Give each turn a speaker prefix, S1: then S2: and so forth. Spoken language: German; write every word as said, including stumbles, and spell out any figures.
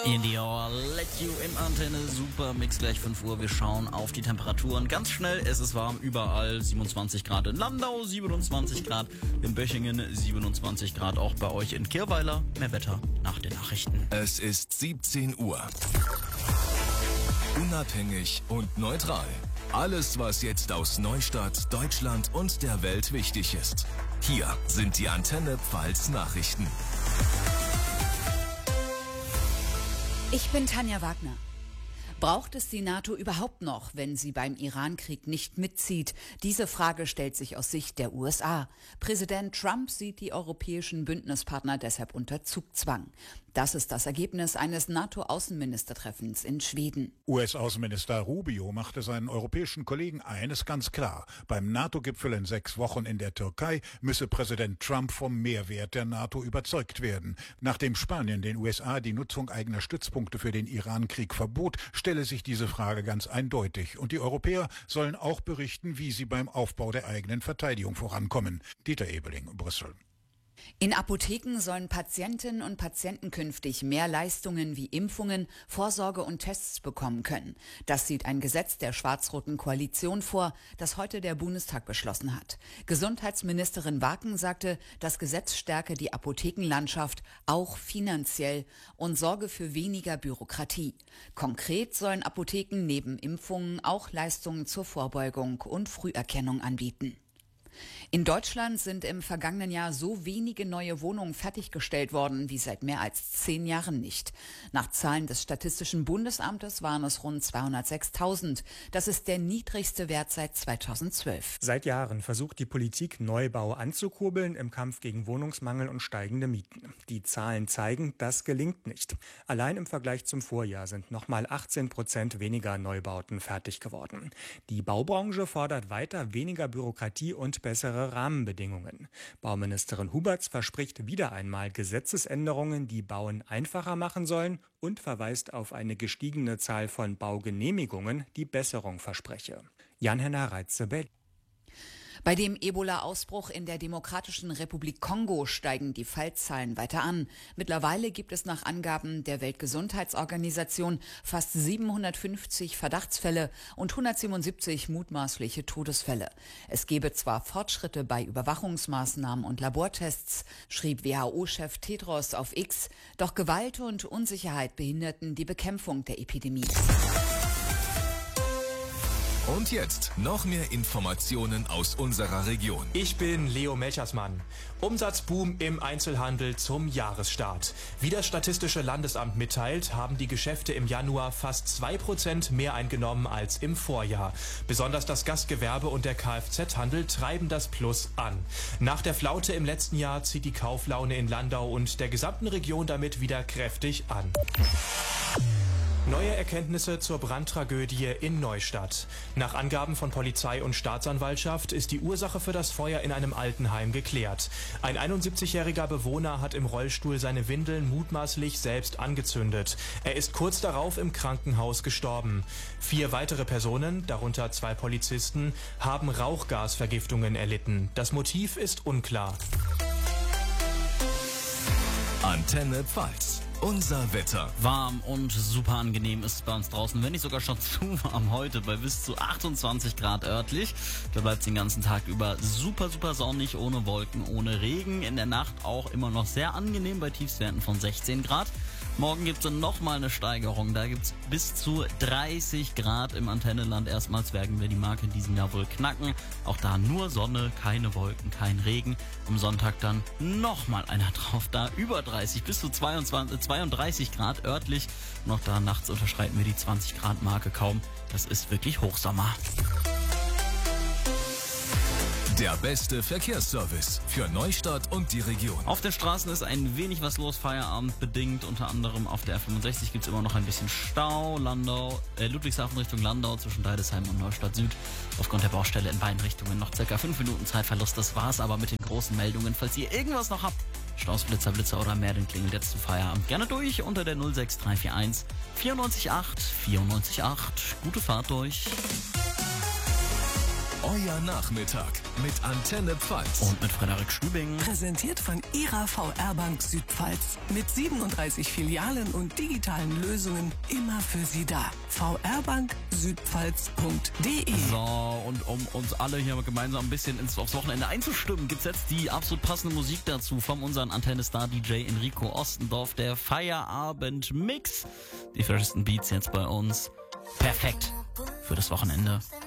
S1: In the Hour, let you in Antenne, super Mix, gleich fünf Uhr. Wir schauen auf die Temperaturen. Ganz schnell, es ist warm überall, siebenundzwanzig Grad in Landau, siebenundzwanzig Grad in Böchingen, siebenundzwanzig Grad auch bei euch in Kirweiler. Mehr Wetter nach den Nachrichten.
S2: Es ist siebzehn Uhr. Unabhängig und neutral. Alles, was jetzt aus Neustadt, Deutschland und der Welt wichtig ist. Hier sind die Antenne Pfalz Nachrichten.
S3: Ich bin Tanja Wagner. Braucht es die NATO überhaupt noch, wenn sie beim Iran-Krieg nicht mitzieht? Diese Frage stellt sich aus Sicht der U S A. Präsident Trump sieht die europäischen Bündnispartner deshalb unter Zugzwang. Das ist das Ergebnis eines NATO-Außenministertreffens in Schweden.
S4: U S-Außenminister Rubio machte seinen europäischen Kollegen eines ganz klar. Beim NATO-Gipfel in sechs Wochen in der Türkei müsse Präsident Trump vom Mehrwert der NATO überzeugt werden. Nachdem Spanien den U S A die Nutzung eigener Stützpunkte für den Iran-Krieg verbot, stelle sich diese Frage ganz eindeutig. Und die Europäer sollen auch berichten, wie sie beim Aufbau der eigenen Verteidigung vorankommen. Dieter Ebeling, Brüssel.
S3: In Apotheken sollen Patientinnen und Patienten künftig mehr Leistungen wie Impfungen, Vorsorge und Tests bekommen können. Das sieht ein Gesetz der schwarz-roten Koalition vor, das heute der Bundestag beschlossen hat. Gesundheitsministerin Waken sagte, das Gesetz stärke die Apothekenlandschaft auch finanziell und sorge für weniger Bürokratie. Konkret sollen Apotheken neben Impfungen auch Leistungen zur Vorbeugung und Früherkennung anbieten. In Deutschland sind im vergangenen Jahr so wenige neue Wohnungen fertiggestellt worden wie seit mehr als zehn Jahren nicht. Nach Zahlen des Statistischen Bundesamtes waren es rund zweihundertsechstausend. Das ist der niedrigste Wert seit zweitausendzwölf.
S5: Seit Jahren versucht die Politik, Neubau anzukurbeln im Kampf gegen Wohnungsmangel und steigende Mieten. Die Zahlen zeigen, das gelingt nicht. Allein im Vergleich zum Vorjahr sind nochmal achtzehn Prozent weniger Neubauten fertig geworden. Die Baubranche fordert weiter weniger Bürokratie und bessere Rahmenbedingungen. Bauministerin Huberts verspricht wieder einmal Gesetzesänderungen, die Bauen einfacher machen sollen und verweist auf eine gestiegene Zahl von Baugenehmigungen, die Besserung verspreche. Jan-Henner Reitze, Berlin.
S3: Bei dem Ebola-Ausbruch in der Demokratischen Republik Kongo steigen die Fallzahlen weiter an. Mittlerweile gibt es nach Angaben der Weltgesundheitsorganisation fast siebenhundertfünfzig Verdachtsfälle und hundertsiebenundsiebzig mutmaßliche Todesfälle. Es gebe zwar Fortschritte bei Überwachungsmaßnahmen und Labortests, schrieb W H O-Chef Tedros auf X, doch Gewalt und Unsicherheit behinderten die Bekämpfung der Epidemie.
S2: Und jetzt noch mehr Informationen aus unserer Region.
S6: Ich bin Leo Melchersmann. Umsatzboom im Einzelhandel zum Jahresstart. Wie das Statistische Landesamt mitteilt, haben die Geschäfte im Januar fast zwei Prozent mehr eingenommen als im Vorjahr. Besonders das Gastgewerbe und der Kfz-Handel treiben das Plus an. Nach der Flaute im letzten Jahr zieht die Kauflaune in Landau und der gesamten Region damit wieder kräftig an. Neue Erkenntnisse zur Brandtragödie in Neustadt. Nach Angaben von Polizei und Staatsanwaltschaft ist die Ursache für das Feuer in einem Altenheim geklärt. Ein einundsiebzigjähriger Bewohner hat im Rollstuhl seine Windeln mutmaßlich selbst angezündet. Er ist kurz darauf im Krankenhaus gestorben. Vier weitere Personen, darunter zwei Polizisten, haben Rauchgasvergiftungen erlitten. Das Motiv ist unklar.
S2: Antenne Pfalz. Unser Wetter.
S1: Warm und super angenehm ist es bei uns draußen, wenn nicht sogar schon zu warm heute, bei bis zu achtundzwanzig Grad örtlich. Da bleibt es den ganzen Tag über super, super sonnig, ohne Wolken, ohne Regen. In der Nacht auch immer noch sehr angenehm bei Tiefstwerten von sechzehn Grad. Morgen gibt es dann nochmal eine Steigerung. Da gibt es bis zu dreißig Grad im Antenneland. Erstmals werden wir die Marke in diesem Jahr wohl knacken. Auch da nur Sonne, keine Wolken, kein Regen. Am Sonntag dann nochmal einer drauf. Da über dreißig, bis zu zweiundzwanzig, zweiunddreißig Grad örtlich. Und auch da nachts unterschreiten wir die zwanzig Grad Marke kaum. Das ist wirklich Hochsommer.
S2: Der beste Verkehrsservice für Neustadt und die Region.
S1: Auf den Straßen ist ein wenig was los, Feierabend bedingt. Unter anderem auf der R fünfundsechzig gibt es immer noch ein bisschen Stau. Landau, äh, Ludwigshafen Richtung Landau zwischen Deidesheim und Neustadt Süd. Aufgrund der Baustelle in beiden Richtungen noch circa fünf Minuten Zeitverlust. Das war's aber mit den großen Meldungen. Falls ihr irgendwas noch habt, Staus, Blitzer, Blitzer oder mehr, den klingelt jetzt zum Feierabend gerne durch unter der null sechs drei vier eins vierundneunzig acht vierundneunzig acht. Gute Fahrt durch.
S2: Euer Nachmittag mit Antenne Pfalz.
S1: Und mit Frederik Stübing.
S7: Präsentiert von Ihrer V R Bank Südpfalz. Mit siebenunddreißig Filialen und digitalen Lösungen immer für Sie da. v r bank südpfalz punkt d e.
S1: So, und um uns alle hier gemeinsam ein bisschen ins, aufs Wochenende einzustimmen, gibt's jetzt die absolut passende Musik dazu von unserem Antenne-Star-D J Enrico Ostendorf, der Feierabend-Mix. Die freshesten Beats jetzt bei uns. Perfekt für das Wochenende.